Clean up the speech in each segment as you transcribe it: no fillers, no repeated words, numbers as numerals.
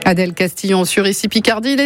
Adèle Castillon sur Ici Picardie, il est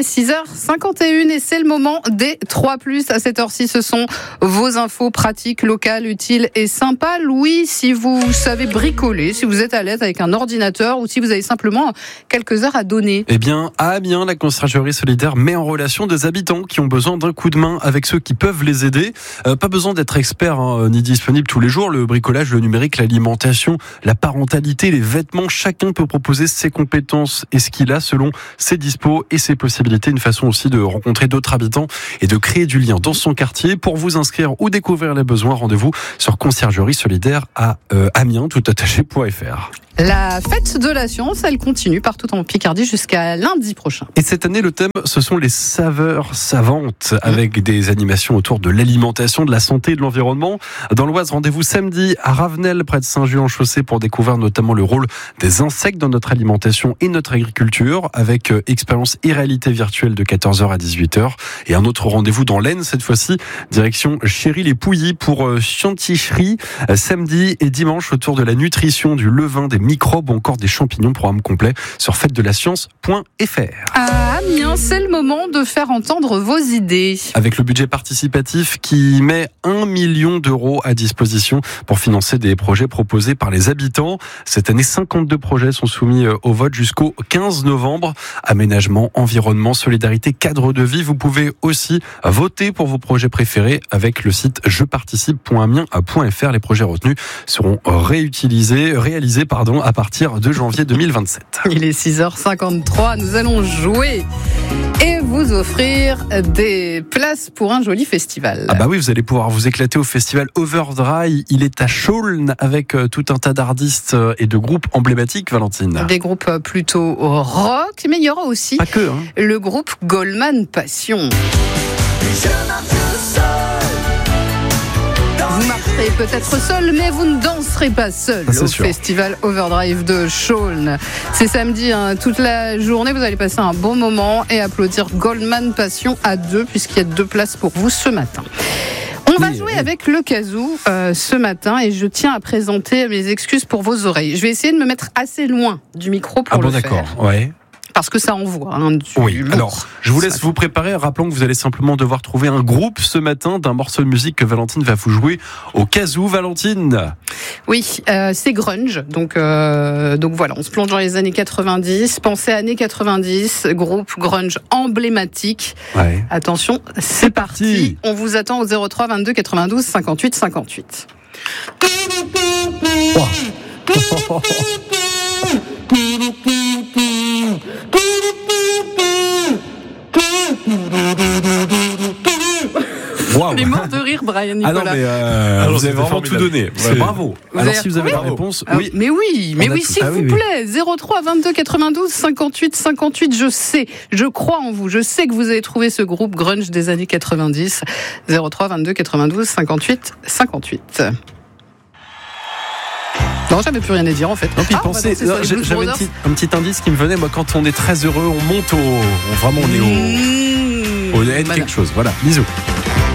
6h51 et c'est le moment des 3+. À cette heure-ci, ce sont vos infos pratiques, locales, utiles et sympas. Louis, si vous savez bricoler, si vous êtes à l'aise avec un ordinateur ou si vous avez simplement quelques heures à donner. Eh bien, à Amiens, la conciergerie solidaire met en relation des habitants qui ont besoin d'un coup de main avec ceux qui peuvent les aider. Pas besoin d'être expert ni disponible tous les jours. Le bricolage, le numérique, l'alimentation, la parentalité, les vêtements, chacun peut proposer ses compétences et ce qu'il a selon ses dispos et ses possibilités. Une façon aussi de rencontrer d'autres habitants et de créer du lien dans son quartier. Pour vous inscrire ou découvrir les besoins, rendez-vous sur conciergerie solidaire à Amiens, toutattaché.fr. La fête de la science, elle continue partout en Picardie jusqu'à lundi prochain. Et cette année, le thème, ce sont les saveurs savantes, avec des animations autour de l'alimentation, de la santé et de l'environnement. Dans l'Oise, rendez-vous samedi à Ravenel, près de Saint-Just-en-Chaussée, pour découvrir notamment le rôle des insectes dans notre alimentation et notre agriculture, avec expérience et réalité virtuelle de 14h à 18h. Et un autre rendez-vous dans l'Aisne, cette fois-ci, direction Chéry-les-Pouilly pour Chanticherie, samedi et dimanche, autour de la nutrition, du levain, des microbes ou encore des champignons. Programme complet sur fêtedelascience.fr. À Amiens, c'est le moment de faire entendre vos idées. Avec le budget participatif qui met 1 million d'euros à disposition pour financer des projets proposés par les habitants. Cette année, 52 projets sont soumis au vote jusqu'au 15 novembre. Aménagement, environnement, solidarité, cadre de vie. Vous pouvez aussi voter pour vos projets préférés avec le site jeparticipe.amiens.fr. Les projets retenus seront réalisés à partir de janvier 2027. Il est 6h53, nous allons jouer et vous offrir des places pour un joli festival. Ah bah oui, vous allez pouvoir vous éclater au festival Overdrive. Il est à Chaulnes avec tout un tas d'artistes et de groupes emblématiques, Valentine. Des groupes plutôt rock, mais il y aura aussi le groupe Goldman Passion. Vous marcherez peut-être seul, mais vous ne danserez pas seul au festival Overdrive de Chaulnes. C'est samedi, toute la journée. Vous allez passer un bon moment et applaudir Goldman Passion à 2, puisqu'il y a 2 places pour vous ce matin. On va jouer avec le kazoo ce matin et je tiens à présenter mes excuses pour vos oreilles. Je vais essayer de me mettre assez loin du micro pour le faire. D'accord, ouais. Parce que ça envoie. Oui, alors, je vous laisse vous préparer. Rappelons que vous allez simplement devoir trouver un groupe ce matin d'un morceau de musique que Valentine va vous jouer au kazoo. Valentine. Oui, c'est grunge. Donc voilà, on se plonge dans les années 90. Pensez années 90, groupe grunge emblématique. Ouais. Attention, c'est parti. On vous attend au 03 22 92 58 58. Wow. Wow. Il est mort de rire, Brian Nicolas. Vous avez vraiment tout donné. Bravo. Alors si vous avez la réponse, oui. Mais oui, s'il vous plaît. 03 22 92 58 58. Je crois en vous. Je sais que vous avez trouvé ce groupe grunge des années 90. 03 22 92 58 58. Non, j'avais plus rien à dire en fait. Puis pensez, j'avais un petit indice qui me venait. Moi, quand on est très heureux, on monte vraiment on est au quelque chose. Voilà. Bisous.